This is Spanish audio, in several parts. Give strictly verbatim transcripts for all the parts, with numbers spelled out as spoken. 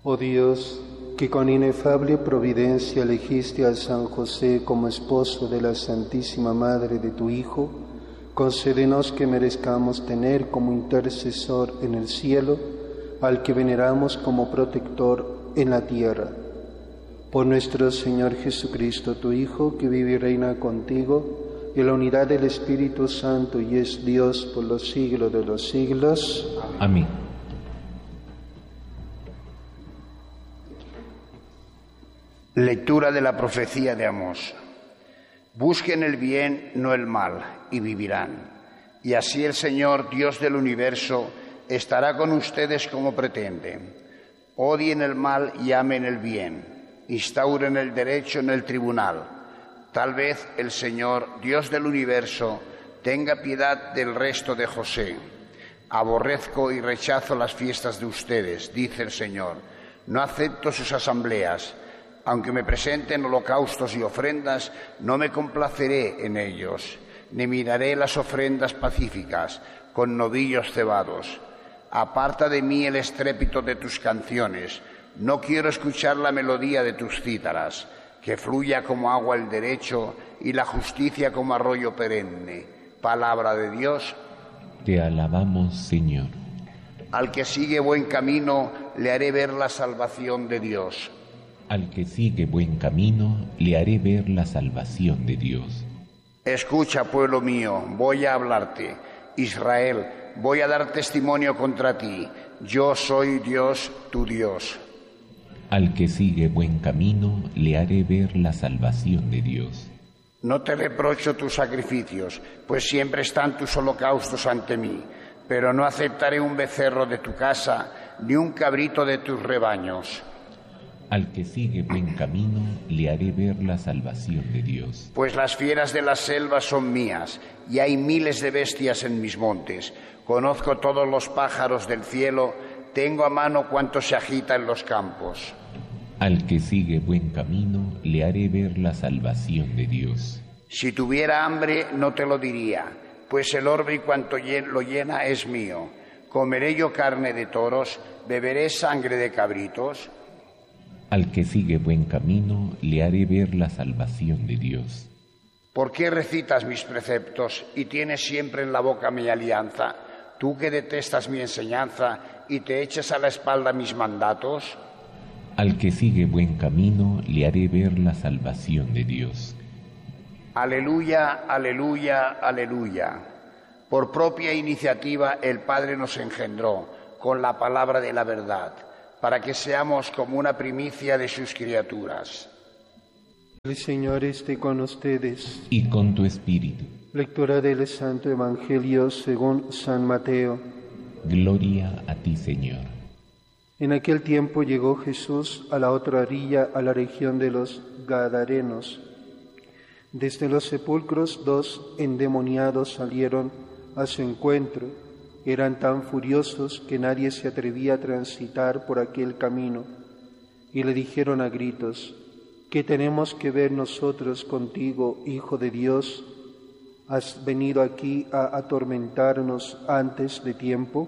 Oh Dios, que con inefable providencia elegiste a San José como esposo de la Santísima Madre de tu Hijo, concédenos que merezcamos tener como intercesor en el cielo al que veneramos como protector en la tierra. Por nuestro Señor Jesucristo, tu Hijo, que vive y reina contigo en la unidad del Espíritu Santo y es Dios por los siglos de los siglos. Amén. Lectura de la profecía de Amós. Busquen el bien, no el mal, y vivirán. Y así el Señor, Dios del universo, estará con ustedes como pretende. Odien el mal y amen el bien. Instauren el derecho en el tribunal. Tal vez el Señor, Dios del universo, tenga piedad del resto de José. Aborrezco y rechazo las fiestas de ustedes, dice el Señor. No acepto sus asambleas. Aunque me presenten holocaustos y ofrendas, no me complaceré en ellos, ni miraré las ofrendas pacíficas con novillos cebados. Aparta de mí el estrépito de tus canciones, no quiero escuchar la melodía de tus cítaras, que fluya como agua el derecho y la justicia como arroyo perenne. Palabra de Dios. Te alabamos, Señor. Al que sigue buen camino, le haré ver la salvación de Dios. Al que sigue buen camino, le haré ver la salvación de Dios. Escucha, pueblo mío, voy a hablarte. Israel, voy a dar testimonio contra ti. Yo soy Dios, tu Dios. Al que sigue buen camino, le haré ver la salvación de Dios. No te reprocho tus sacrificios, pues siempre están tus holocaustos ante mí. Pero no aceptaré un becerro de tu casa, ni un cabrito de tus rebaños. Al que sigue buen camino, le haré ver la salvación de Dios. Pues las fieras de las selvas son mías, y hay miles de bestias en mis montes. Conozco todos los pájaros del cielo, tengo a mano cuanto se agita en los campos. Al que sigue buen camino, le haré ver la salvación de Dios. Si tuviera hambre, no te lo diría, pues el orbe y cuanto lo llena es mío. ¿Comeré yo carne de toros? ¿Beberé sangre de cabritos? Al que sigue buen camino, le haré ver la salvación de Dios. ¿Por qué recitas mis preceptos y tienes siempre en la boca mi alianza? Tú que detestas mi enseñanza y te echas a la espalda mis mandatos. Al que sigue buen camino, le haré ver la salvación de Dios. Aleluya, aleluya, aleluya. Por propia iniciativa el Padre nos engendró con la palabra de la verdad, para que seamos como una primicia de sus criaturas. El Señor esté con ustedes. Y con tu espíritu. Lectura del Santo Evangelio según San Mateo. Gloria a ti, Señor. En aquel tiempo llegó Jesús a la otra orilla, a la región de los Gadarenos. Desde los sepulcros dos endemoniados salieron a su encuentro. Eran tan furiosos que nadie se atrevía a transitar por aquel camino, y le dijeron a gritos: ¿Qué tenemos que ver nosotros contigo, Hijo de Dios? ¿Has venido aquí a atormentarnos antes de tiempo?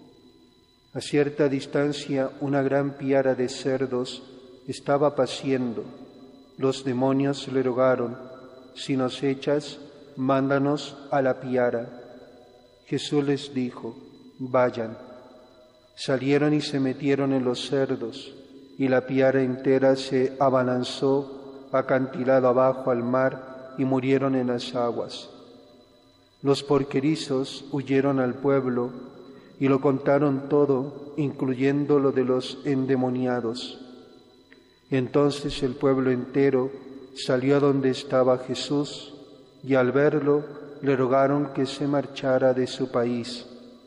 A cierta distancia una gran piara de cerdos estaba paciendo. Los demonios le rogaron: si nos echas, mándanos a la piara. Jesús les dijo: vayan. Salieron y se metieron en los cerdos, y la piara entera se abalanzó acantilado abajo al mar y murieron en las aguas. Los porquerizos huyeron al pueblo y lo contaron todo, incluyendo lo de los endemoniados. Entonces el pueblo entero salió a donde estaba Jesús, y al verlo le rogaron que se marchara de su país.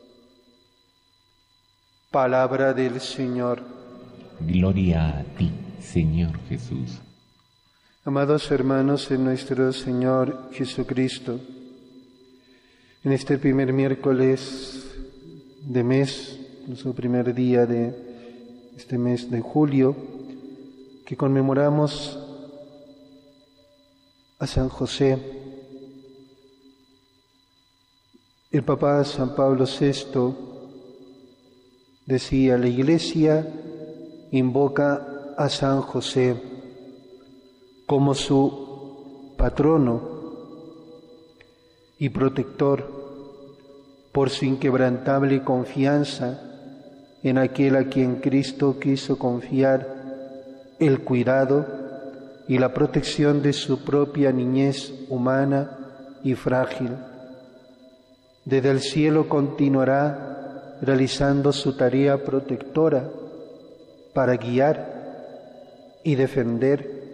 Palabra del Señor. Gloria a ti, Señor Jesús. Amados hermanos en nuestro Señor Jesucristo, en este primer miércoles de mes, nuestro primer día de este mes de julio, que conmemoramos a San José, el Papa San Pablo sexto decía: la Iglesia invoca a San José como su patrono y protector por su inquebrantable confianza en aquel a quien Cristo quiso confiar el cuidado y la protección de su propia niñez humana y frágil. Desde el cielo continuará realizando su tarea protectora para guiar y defender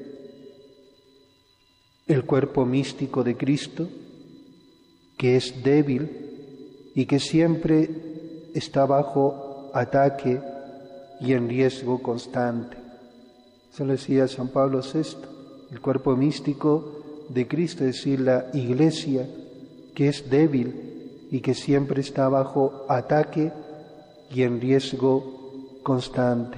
el cuerpo místico de Cristo, que es débil y que siempre está bajo ataque y en riesgo constante. Eso lo decía San Pablo sexto, el cuerpo místico de Cristo, es decir, la Iglesia, que es débil y que siempre está bajo ataque y en riesgo constante.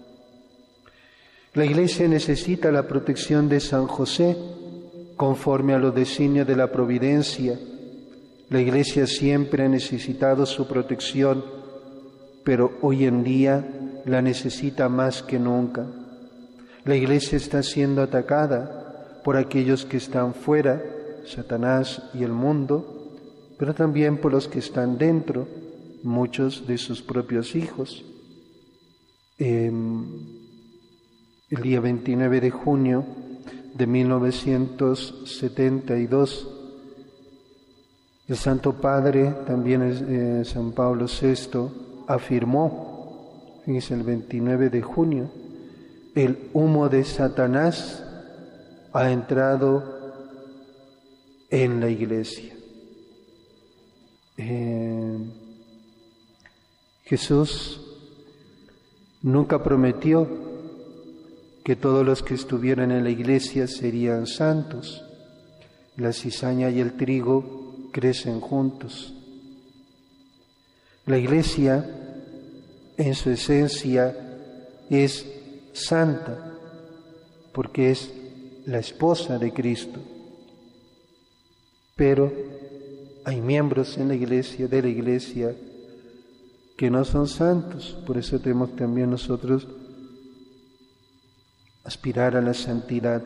La Iglesia necesita la protección de San José conforme a los designios de la providencia. La Iglesia siempre ha necesitado su protección, pero hoy en día la necesita más que nunca. La Iglesia está siendo atacada por aquellos que están fuera, Satanás y el mundo, pero también por los que están dentro, muchos de sus propios hijos. Eh, el día veintinueve de junio de mil novecientos setenta y dos, el Santo Padre, también eh, San Pablo sexto, afirmó, fíjense, el veintinueve de junio, el humo de Satanás ha entrado en la Iglesia. Eh, Jesús nunca prometió que todos los que estuvieran en la Iglesia serían santos. La cizaña y el trigo crecen juntos. La Iglesia, en su esencia, es santa, porque es la esposa de Cristo. Pero hay miembros en la Iglesia, de la Iglesia, que no son santos. Por eso tenemos también nosotros aspirar a la santidad.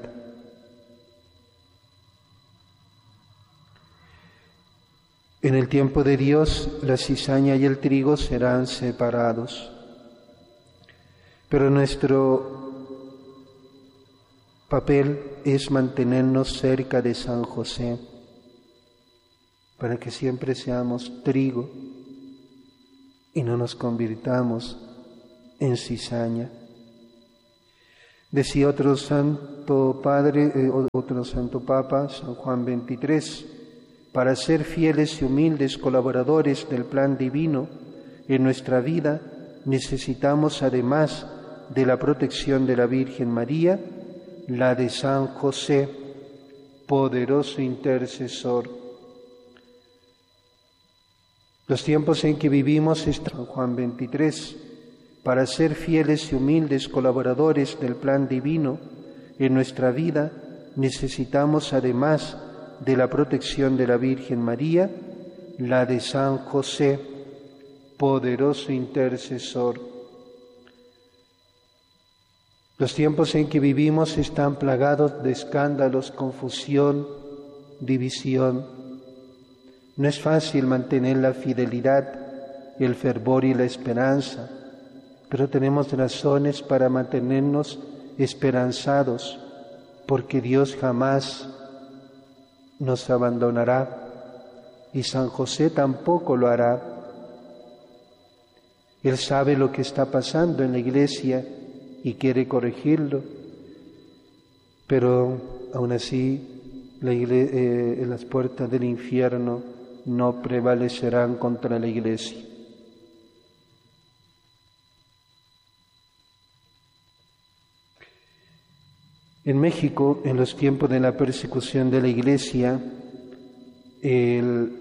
En el tiempo de Dios, la cizaña y el trigo serán separados. Pero nuestro papel es mantenernos cerca de San José, para que siempre seamos trigo y no nos convirtamos en cizaña. Decía otro santo padre, eh, otro santo papa, San Juan veintitrés, para ser fieles y humildes colaboradores del plan divino en nuestra vida, necesitamos, además de la protección de la Virgen María, la de San José, poderoso intercesor. Los tiempos en que vivimos, San Juan veintitrés, para ser fieles y humildes colaboradores del plan divino en nuestra vida, necesitamos, además de la protección de la Virgen María, la de San José, poderoso intercesor. Los tiempos en que vivimos están plagados de escándalos, confusión, división. No es fácil mantener la fidelidad, el fervor y la esperanza, pero tenemos razones para mantenernos esperanzados, porque Dios jamás nos abandonará y San José tampoco lo hará. Él sabe lo que está pasando en la Iglesia y quiere corregirlo, pero aún así la iglesia, eh, las puertas del infierno no prevalecerán contra la Iglesia. En México, en los tiempos de la persecución de la Iglesia, el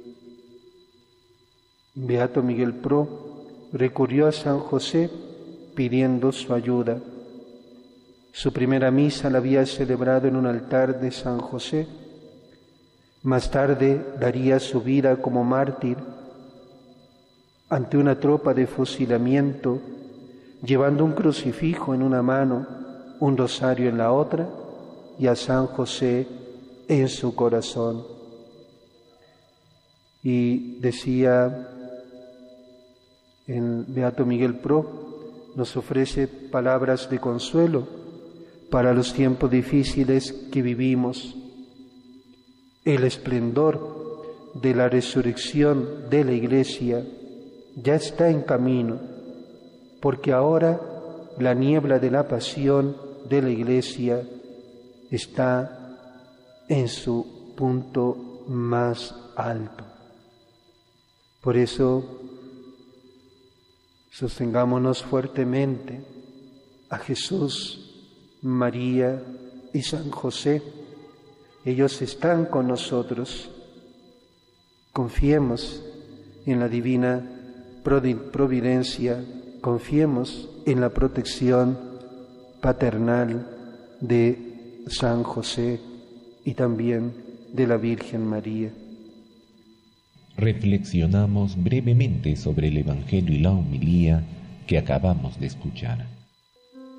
beato Miguel Pro recurrió a San José pidiendo su ayuda. Su primera misa la había celebrado en un altar de San José. Más tarde daría su vida como mártir ante una tropa de fusilamiento llevando un crucifijo en una mano, un rosario en la otra y a San José en su corazón. Y decía el Beato Miguel Pro, nos ofrece palabras de consuelo para los tiempos difíciles que vivimos. El esplendor de la resurrección de la Iglesia ya está en camino, porque ahora la niebla de la pasión de la Iglesia está en su punto más alto. Por eso, sostengámonos fuertemente a Jesús, María y San José. Ellos están con nosotros. Confiemos en la divina providencia, confiemos en la protección paternal de San José y también de la Virgen María. Reflexionamos brevemente sobre el Evangelio y la homilía que acabamos de escuchar.